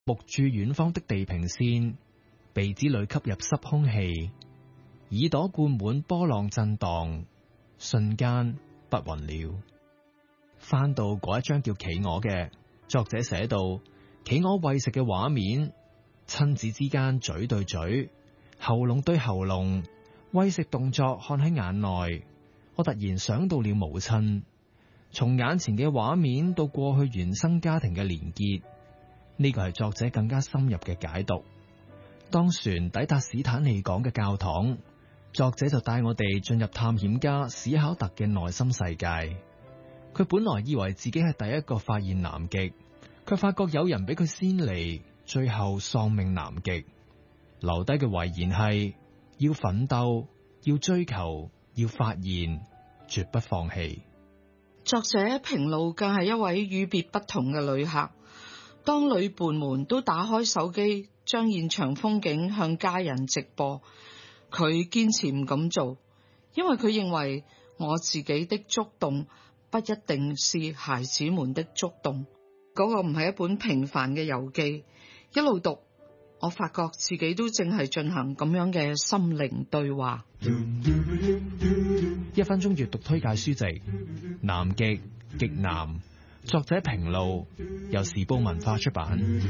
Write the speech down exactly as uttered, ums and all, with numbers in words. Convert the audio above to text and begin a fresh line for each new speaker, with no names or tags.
目注遠方的地平線，鼻子裏吸入濕空氣，耳朵灌滿波浪震盪，瞬間不暈了。翻到嗰一張叫企鵝嘅，作者寫到企鵝餵食嘅畫面，親子之間嘴對嘴，喉嚨對喉嚨，餵食動作看喺眼內。我突然想到了母親，從眼前嘅畫面到過去原生家庭嘅連結，呢個係作者更加深入嘅解讀。當船抵達史坦利港嘅教堂，作者就帶我哋進入探險家史考特嘅內心世界。佢本來以為自己係第一個發現南極，卻發覺有人比佢先嚟，最後喪命南極。留低嘅遺言係要奮鬥，要追求，要發現，絕不放棄。
作者平路更係一位與別不同嘅旅客。當旅伴們都打開手機，將現場風景向家人直播，佢堅持唔咁做，因為佢認為我自己的觸動不一定是孩子們的觸動。嗰個唔係一本平凡嘅遊記。一路讀，我發覺自己都正係進行咁樣嘅心靈對話。
一分鐘閱讀推介書籍《南極極南》，作者平路，由時報文化出版。